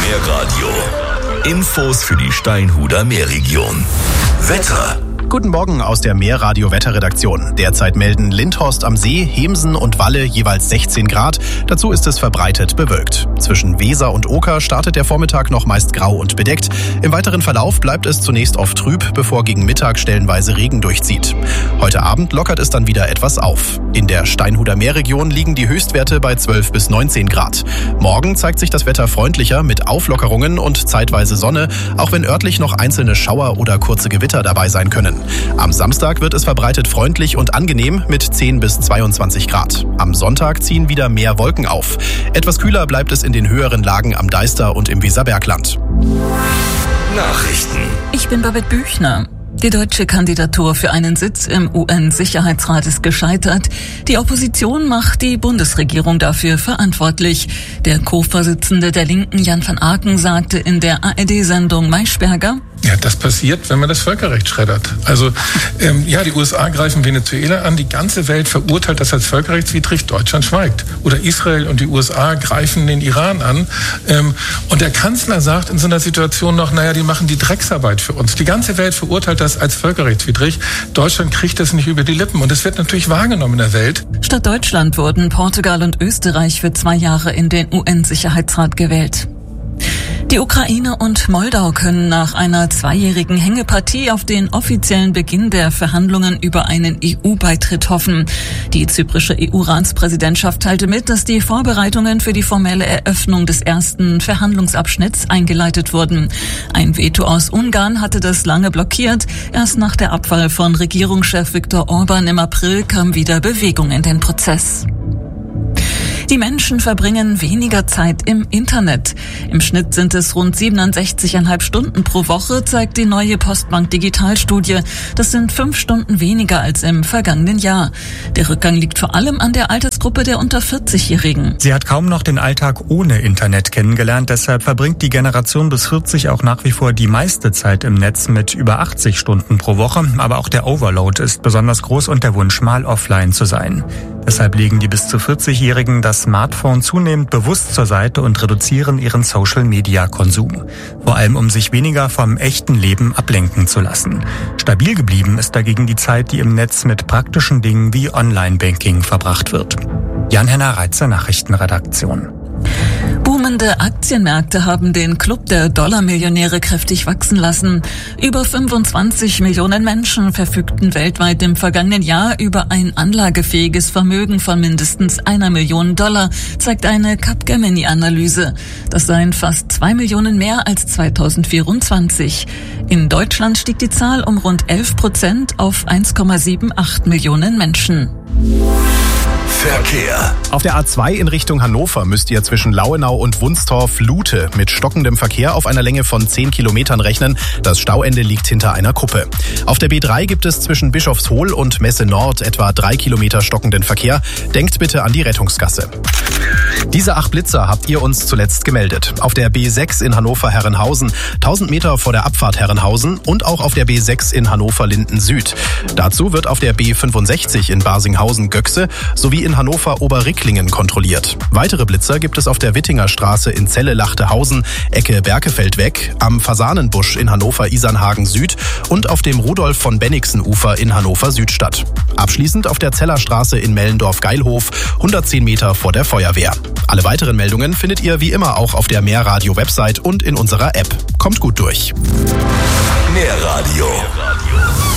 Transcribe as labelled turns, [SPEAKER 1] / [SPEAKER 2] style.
[SPEAKER 1] Meerradio. Infos für die Steinhuder Meerregion. Wetter.
[SPEAKER 2] Guten Morgen aus der Meerradio-Wetterredaktion. Derzeit melden Lindhorst am See, Hemsen und Walle jeweils 16 Grad. Dazu ist es verbreitet bewölkt. Zwischen Weser und Oker startet der Vormittag noch meist grau und bedeckt. Im weiteren Verlauf bleibt es zunächst oft trüb, bevor gegen Mittag stellenweise Regen durchzieht. Heute Abend lockert es dann wieder etwas auf. In der Steinhuder Meerregion liegen die Höchstwerte bei 12 bis 19 Grad. Morgen zeigt sich das Wetter freundlicher mit Auflockerungen und zeitweise Sonne, auch wenn örtlich noch einzelne Schauer oder kurze Gewitter dabei sein können. Am Samstag wird es verbreitet freundlich und angenehm mit 10 bis 22 Grad. Am Sonntag ziehen wieder mehr Wolken auf. Etwas kühler bleibt es in den höheren Lagen am Deister und im Weserbergland.
[SPEAKER 1] Nachrichten.
[SPEAKER 3] Ich bin Babette Büchner. Die deutsche Kandidatur für einen Sitz im UN-Sicherheitsrat ist gescheitert. Die Opposition macht die Bundesregierung dafür verantwortlich. Der Co-Vorsitzende der Linken, Jan van Aken, sagte in der ARD-Sendung Maischberger:
[SPEAKER 4] Ja, das passiert, wenn man das Völkerrecht schreddert. Also, die USA greifen Venezuela an, die ganze Welt verurteilt das als völkerrechtswidrig, Deutschland schweigt. Oder Israel und die USA greifen den Iran an. Und der Kanzler sagt in so einer Situation noch, die machen die Drecksarbeit für uns. Die ganze Welt verurteilt das als völkerrechtswidrig. Deutschland kriegt das nicht über die Lippen. Und es wird natürlich wahrgenommen in der Welt.
[SPEAKER 3] Statt Deutschland wurden Portugal und Österreich für 2 Jahre in den UN-Sicherheitsrat gewählt. Die Ukraine und Moldau können nach einer 2-jährigen Hängepartie auf den offiziellen Beginn der Verhandlungen über einen EU-Beitritt hoffen. Die zyprische EU-Ratspräsidentschaft teilte mit, dass die Vorbereitungen für die formelle Eröffnung des ersten Verhandlungsabschnitts eingeleitet wurden. Ein Veto aus Ungarn hatte das lange blockiert. Erst nach der Abwahl von Regierungschef Viktor Orban im April kam wieder Bewegung in den Prozess. Die Menschen verbringen weniger Zeit im Internet. Im Schnitt sind es rund 67,5 Stunden pro Woche, zeigt die neue Postbank Digitalstudie. Das sind 5 Stunden weniger als im vergangenen Jahr. Der Rückgang liegt vor allem an der Altersgruppe der unter 40-Jährigen.
[SPEAKER 5] Sie hat kaum noch den Alltag ohne Internet kennengelernt. Deshalb verbringt die Generation bis 40 auch nach wie vor die meiste Zeit im Netz mit über 80 Stunden pro Woche. Aber auch der Overload ist besonders groß und der Wunsch, mal offline zu sein. Deshalb legen die bis zu 40-Jährigen das Smartphone zunehmend bewusst zur Seite und reduzieren ihren Social-Media-Konsum. Vor allem, um sich weniger vom echten Leben ablenken zu lassen. Stabil geblieben ist dagegen die Zeit, die im Netz mit praktischen Dingen wie Online-Banking verbracht wird. Jan-Henner Reitzer, Nachrichtenredaktion.
[SPEAKER 3] Boomende Aktienmärkte haben den Club der Dollarmillionäre kräftig wachsen lassen. Über 25 Millionen Menschen verfügten weltweit im vergangenen Jahr über ein anlagefähiges Vermögen von mindestens $1 Million, zeigt eine Capgemini-Analyse. Das seien fast 2 Millionen mehr als 2024. In Deutschland stieg die Zahl um rund 11% auf 1,78 Millionen Menschen.
[SPEAKER 1] Verkehr.
[SPEAKER 2] Auf der A2 in Richtung Hannover müsst ihr zwischen Lauenau und Wunstorf-Lute mit stockendem Verkehr auf einer Länge von 10 Kilometern rechnen. Das Stauende liegt hinter einer Kuppe. Auf der B3 gibt es zwischen Bischofshohl und Messe Nord etwa 3 Kilometer stockenden Verkehr. Denkt bitte an die Rettungsgasse. Diese 8 Blitzer habt ihr uns zuletzt gemeldet. Auf der B6 in Hannover-Herrenhausen, 1000 Meter vor der Abfahrt Herrenhausen und auch auf der B6 in Hannover-Linden Süd. Dazu wird auf der B65 in Barsinghausen-Göchse sowie in Hannover-Oberricklingen kontrolliert. Weitere Blitzer gibt es auf der Wittinger Straße in Celle-Lachtehausen, Ecke Berkefeld-Weg, am Fasanenbusch in Hannover-Isernhagen Süd und auf dem Rudolf-von-Bennigsen-Ufer in Hannover-Südstadt. Abschließend auf der Zellerstraße in Mellendorf-Geilhof, 110 Meter vor der Feuerwehr. Alle weiteren Meldungen findet ihr wie immer auch auf der Meerradio-Website und in unserer App. Kommt gut durch.